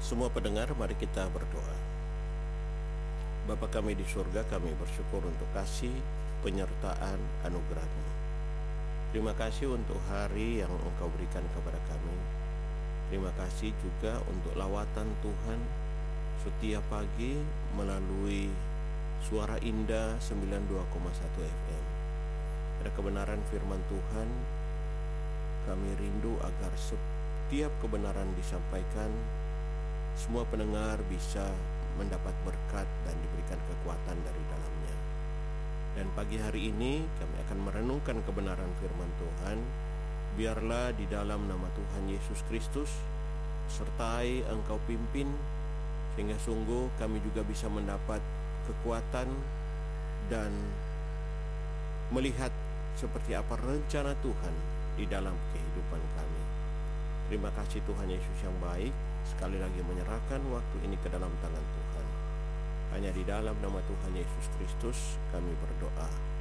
Semua pendengar, mari kita berdoa. Bapa kami di surga, kami bersyukur untuk kasih, penyertaan, anugerah-Mu. Terima kasih untuk hari yang Engkau berikan kepada kami. Terima kasih juga untuk lawatan Tuhan setiap pagi melalui Suara Indah 92,1 FM. Ada kebenaran firman Tuhan, kami rindu agar setiap kebenaran disampaikan, semua pendengar bisa mendapat berkat dan diberikan kekuatan dari dalamnya. Dan pagi hari ini kami akan merenungkan kebenaran firman Tuhan. Biarlah di dalam nama Tuhan Yesus Kristus sertai Engkau pimpin, sehingga sungguh kami juga bisa mendapat kekuatan dan melihat seperti apa rencana Tuhan di dalam kehidupan kami. Terima kasih Tuhan Yesus yang baik. Sekali lagi menyerahkan waktu ini ke dalam tangan Tuhan. Hanya di dalam nama Tuhan Yesus Kristus kami berdoa.